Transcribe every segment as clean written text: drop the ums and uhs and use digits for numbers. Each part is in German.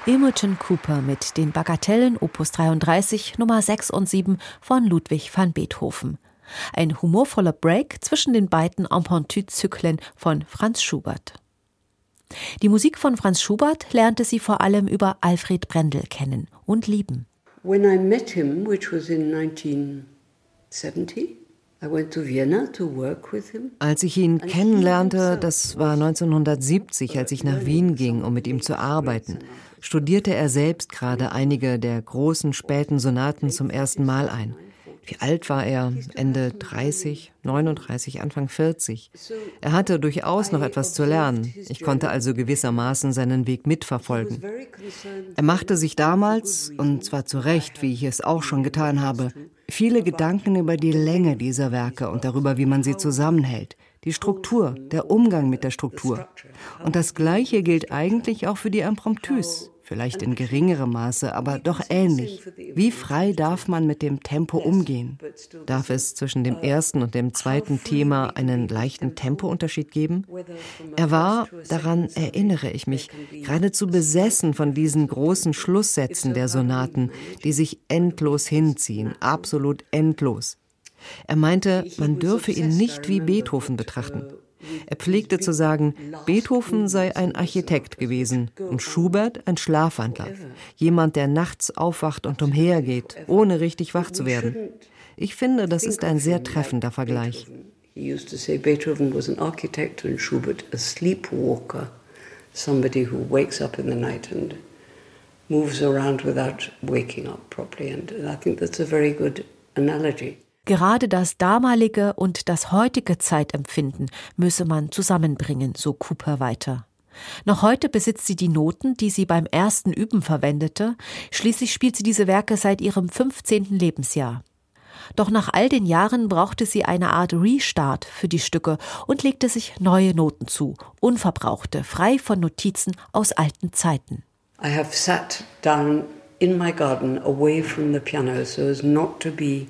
Imogen Cooper mit den Bagatellen Opus 33 Nummer 6 und 7 von Ludwig van Beethoven. Ein humorvoller Break zwischen den beiden Impromptu-Zyklen von Franz Schubert. Die Musik von Franz Schubert lernte sie vor allem über Alfred Brendel kennen und lieben. When I met him, which was in 1970, I went to Vienna to work with him. Als ich ihn kennenlernte, das war 1970, als ich nach Wien ging, um mit ihm zu arbeiten, studierte er selbst gerade einige der großen späten Sonaten zum ersten Mal ein. Wie alt war er? Ende 30, 39, Anfang 40. Er hatte durchaus noch etwas zu lernen. Ich konnte also gewissermaßen seinen Weg mitverfolgen. Er machte sich damals, und zwar zu Recht, wie ich es auch schon getan habe, viele Gedanken über die Länge dieser Werke und darüber, wie man sie zusammenhält. Die Struktur, der Umgang mit der Struktur. Und das Gleiche gilt eigentlich auch für die Impromptus. Vielleicht in geringerem Maße, aber doch ähnlich. Wie frei darf man mit dem Tempo umgehen? Darf es zwischen dem ersten und dem zweiten Thema einen leichten Tempounterschied geben? Er war, daran erinnere ich mich, geradezu besessen von diesen großen Schlusssätzen der Sonaten, die sich endlos hinziehen, absolut endlos. Er meinte, man dürfe ihn nicht wie Beethoven betrachten. Er pflegte zu sagen, Beethoven sei ein Architekt gewesen und Schubert ein Schlafwandler. Jemand, der nachts aufwacht und umhergeht, ohne richtig wach zu werden. Ich finde, das ist ein sehr treffender Vergleich. He used to say Beethoven was an architect and Schubert a sleepwalker, somebody who wakes up in the night and moves around without waking up properly. And I think that's a very good analogy. Gerade das damalige und das heutige Zeitempfinden müsse man zusammenbringen, so Cooper weiter. Noch heute besitzt sie die Noten, die sie beim ersten Üben verwendete. Schließlich spielt sie diese Werke seit ihrem 15. Lebensjahr. Doch nach all den Jahren brauchte sie eine Art Restart für die Stücke und legte sich neue Noten zu, unverbrauchte, frei von Notizen aus alten Zeiten. I have sat down in my garden away from the piano so as not to be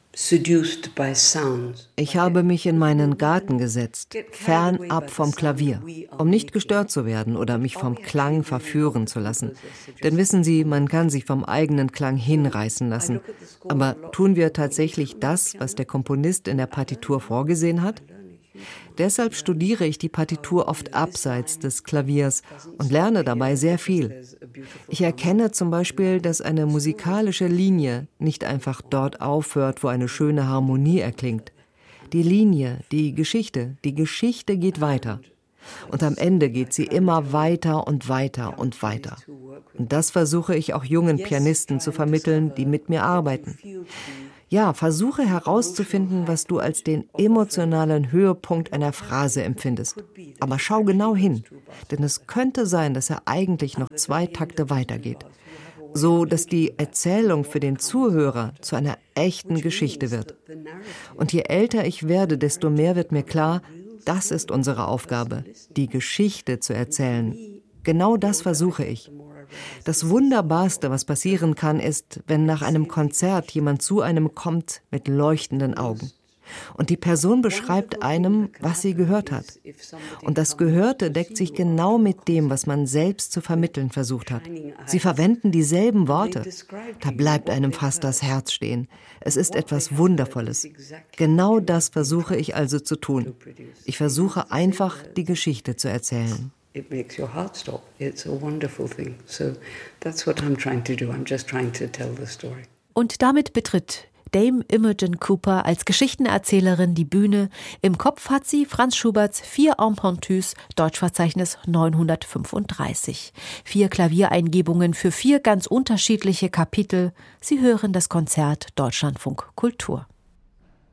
seduced by sounds. Ich habe mich in meinen Garten gesetzt, fernab vom Klavier, um nicht gestört zu werden oder mich vom Klang verführen zu lassen. Denn wissen Sie, man kann sich vom eigenen Klang hinreißen lassen. Aber tun wir tatsächlich das, was der Komponist in der Partitur vorgesehen hat? Deshalb studiere ich die Partitur oft abseits des Klaviers und lerne dabei sehr viel. Ich erkenne zum Beispiel, dass eine musikalische Linie nicht einfach dort aufhört, wo eine schöne Harmonie erklingt. Die Linie, die Geschichte geht weiter. Und am Ende geht sie immer weiter und weiter und weiter. Und das versuche ich auch jungen Pianisten zu vermitteln, die mit mir arbeiten. Ja, versuche herauszufinden, was du als den emotionalen Höhepunkt einer Phrase empfindest. Aber schau genau hin, denn es könnte sein, dass er eigentlich noch 2 Takte weitergeht. So, dass die Erzählung für den Zuhörer zu einer echten Geschichte wird. Und je älter ich werde, desto mehr wird mir klar, das ist unsere Aufgabe, die Geschichte zu erzählen. Genau das versuche ich. Das Wunderbarste, was passieren kann, ist, wenn nach einem Konzert jemand zu einem kommt mit leuchtenden Augen. Und die Person beschreibt einem, was sie gehört hat. Und das Gehörte deckt sich genau mit dem, was man selbst zu vermitteln versucht hat. Sie verwenden dieselben Worte. Da bleibt einem fast das Herz stehen. Es ist etwas Wundervolles. Genau das versuche ich also zu tun. Ich versuche einfach, die Geschichte zu erzählen. It makes your heart stop. It's a wonderful thing. So that's what I'm trying to do. I'm just trying to tell the story. Und damit betritt Dame Imogen Cooper als Geschichtenerzählerin die Bühne. Im Kopf hat sie Franz Schuberts 4 Impromptus, Deutschverzeichnis 935. 4 Klaviereingebungen für 4 ganz unterschiedliche Kapitel. Sie hören das Konzert Deutschlandfunk Kultur.